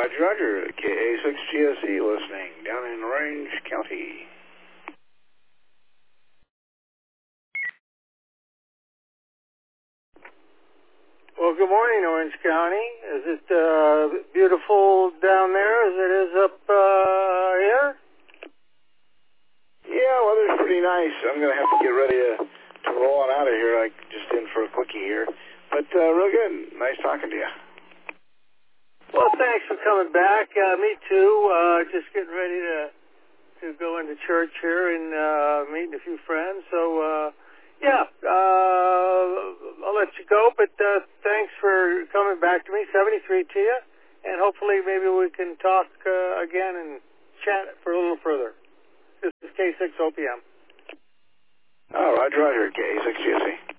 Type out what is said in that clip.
Roger, Roger. KA6GSE listening down in Orange County. Well, good morning, Orange County. Is it beautiful down there as it is up here? Yeah, weather's pretty nice. I'm going to have to get ready to roll on out of here. I just in for a quickie here. But real good. Nice talking to you. Well, thanks for coming back. Me too. Just getting ready to go into church here and meeting a few friends. So, yeah, I'll let you go. But thanks for coming back to me. 73 to you. And hopefully maybe we can talk again and chat for a little further. This is K6 OPM. Oh, Roger, Roger. KA6GSE.